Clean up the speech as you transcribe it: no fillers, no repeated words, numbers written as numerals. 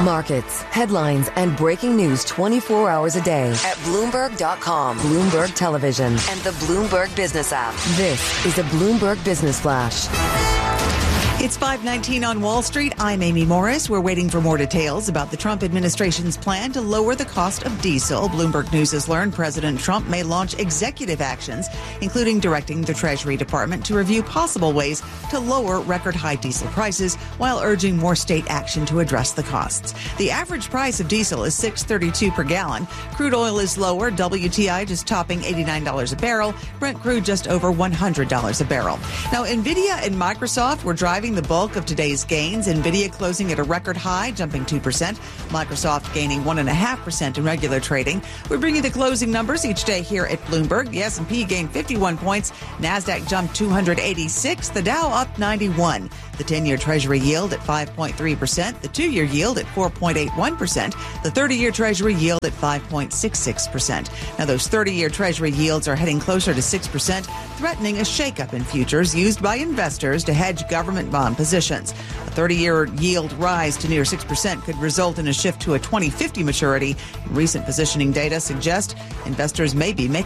Markets, headlines, and breaking news 24 hours a day at Bloomberg.com, Bloomberg Television, and the Bloomberg Business app. This is a Bloomberg Business Flash. It's 5:19 on Wall Street. I'm Amy Morris. We're waiting for more details about the Trump administration's plan to lower the cost of diesel. Bloomberg News has learned President Trump may launch executive actions, including directing the Treasury Department to review possible ways to lower record high diesel prices while urging more state action to address the costs. The average price of diesel is $6.32 per gallon. Crude oil is lower. WTI just topping $89 a barrel. Brent crude just over $100 a barrel. Now, NVIDIA and Microsoft were driving the bulk of today's gains. NVIDIA closing at a record high, jumping 2%. Microsoft gaining 1.5% in regular trading. We bring you the closing numbers each day here at Bloomberg. The S&P gained 51 points. NASDAQ jumped 286. The Dow up 91. The 10-year Treasury yield at 5.3%. The 2-year yield at 4.81%. The 30-year Treasury yield at 5.66%. Now, those 30-year Treasury yields are heading closer to 6%, threatening a shakeup in futures used by investors to hedge government bond positions. A 30-year yield rise to near 6% could result in a shift to a 2050 maturity. Recent positioning data suggest investors may be making